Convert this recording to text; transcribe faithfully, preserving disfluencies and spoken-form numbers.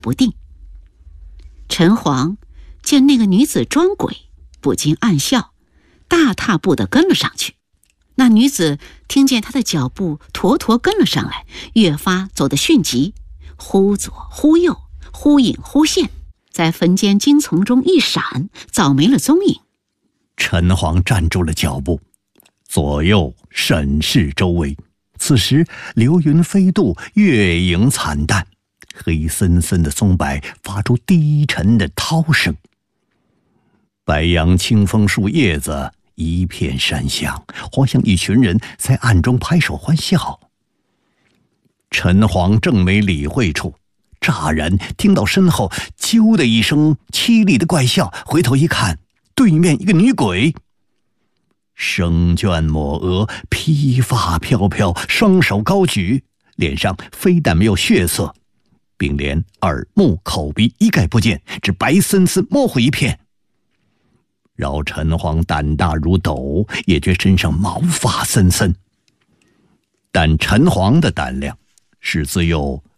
不定。陈黄见那个女子装鬼，不禁暗笑，大踏步地跟了上去。那女子听见他的脚步坨坨跟了上来，越发走得迅疾，忽左忽右，忽隐忽现，在坟间金丛中一闪，早没了踪影。 陈黄站住了脚步，左右审视周围。此时流云飞渡，月影惨淡，黑森森的松柏发出低沉的涛声。白杨清风树叶子一片山响，好像一群人在暗中拍手欢笑。陈黄正没理会处，乍然听到身后啾的一声凄厉的怪笑，回头一看，对面一个女鬼，生卷抹额，披发飘飘，双手高举，脸上非但没有血色，并连耳目口鼻一概不见，只白森森模糊一片。饶陈黄胆大如斗，也觉身上毛发森森。但陈黄的胆量是自幼